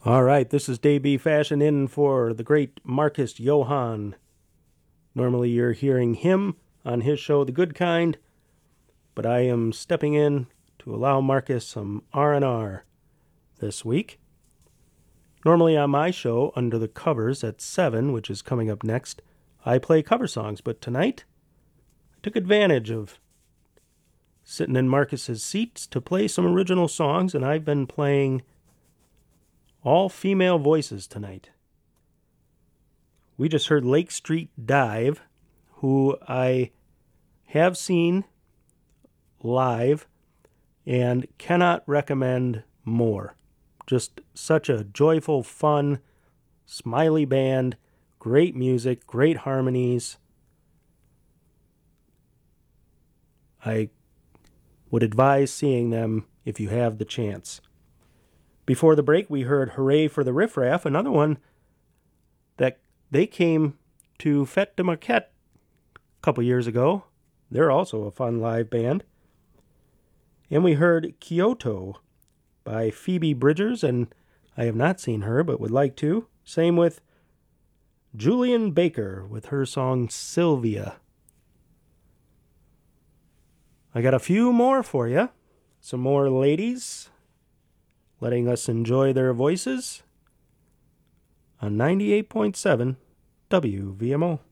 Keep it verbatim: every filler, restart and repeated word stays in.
All right, this is Dave B. Fashion in for the great Marcus Johann. Normally you're hearing him on his show, The Good Kind, but I am stepping in to allow Marcus some R and R this week. Normally on my show, Under the Covers at seven, which is coming up next, I play cover songs, but tonight I took advantage of sitting in Marcus's seats to play some original songs, and I've been playing all female voices tonight. We just heard Lake Street Dive, who I have seen live and cannot recommend more. Just such a joyful, fun, smiley band, great music, great harmonies. I would advise seeing them if you have the chance. Before the break, we heard Hooray for the Riff Raff, another one that they came to Fête de Marquette a couple years ago. They're also a fun live band. And we heard Kyoto by Phoebe Bridgers, and I have not seen her but would like to. Same with Julian Baker with her song Sylvia. I got a few more for you. Some more ladies letting us enjoy their voices on ninety-eight point seven W V M O.